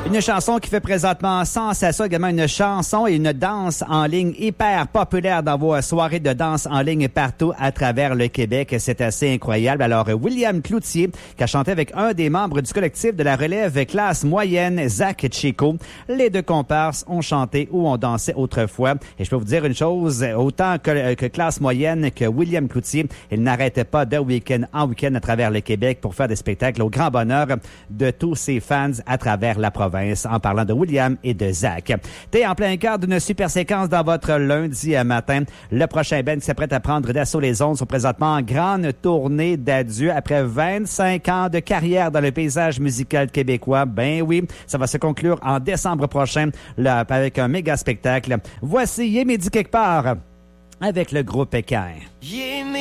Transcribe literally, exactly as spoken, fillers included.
Une chanson qui fait présentement sensation, également une chanson et une danse en ligne hyper populaire dans vos soirées de danse en ligne partout à travers le Québec. C'est assez incroyable. Alors, William Cloutier, qui a chanté avec un des membres du collectif de la relève classe moyenne, Zach Chico. Les deux comparses ont chanté ou ont dansé autrefois. Et je peux vous dire une chose, autant que, que classe moyenne que William Cloutier, il n'arrêtait pas de week-end en week-end à travers le Québec pour faire des spectacles au grand bonheur de tous ses fans à travers la province. En parlant de William et de Zach. T'es en plein cœur d'une super séquence dans votre lundi matin. Le prochain band qui s'apprête à prendre d'assaut les ondes sont présentement en grande tournée d'adieu après vingt-cinq ans de carrière dans le paysage musical québécois. Ben oui, ça va se conclure en décembre prochain là, avec un méga spectacle. Voici Yé Midi quelque part avec le groupe Équerre. Yeah,